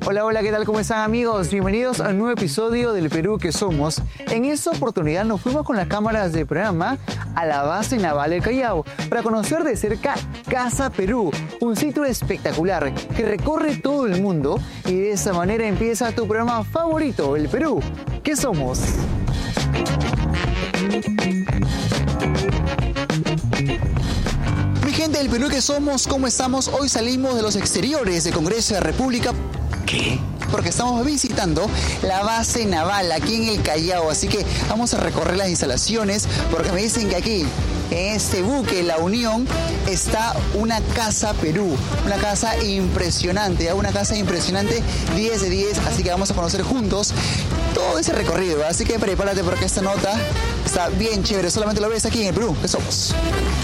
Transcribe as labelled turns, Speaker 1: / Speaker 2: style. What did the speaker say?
Speaker 1: Hola, hola, ¿qué tal? ¿Cómo están, amigos? Bienvenidos a un nuevo episodio del Perú que somos. En esta oportunidad nos fuimos con las cámaras de programa a la base naval del Callao para conocer de cerca Casa Perú, un sitio espectacular que recorre todo el mundo y de esa manera empieza tu programa favorito, el Perú que somos. Mi gente del Perú que somos, ¿cómo estamos? Hoy salimos de los exteriores del Congreso de la República. ¿Qué? Porque estamos visitando la base naval aquí en el Callao, así que vamos a recorrer las instalaciones porque me dicen que aquí, en este buque, la Unión, está una Casa Perú, una casa impresionante, 10 de 10, así que vamos a conocer juntos todo ese recorrido, así que prepárate porque esta nota está bien chévere, solamente lo ves aquí en el Perú que somos.